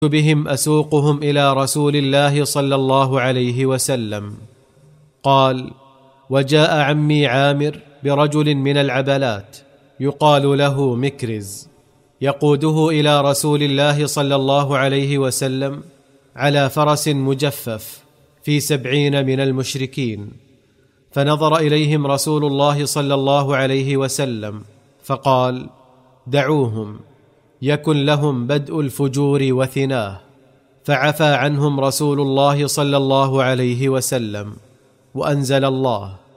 بهم أسوقهم إلى رسول الله صلى الله عليه وسلم. قال: وجاء عمي عامر برجل من العبلات يقال له مكرز، يقوده إلى رسول الله صلى الله عليه وسلم على فرس مجفف في 70 من المشركين. فنظر إليهم رسول الله صلى الله عليه وسلم فقال: دعوهم، يكن لهم بدء الفجور وثناه. فعفى عنهم رسول الله صلى الله عليه وسلم، وأنزل الله: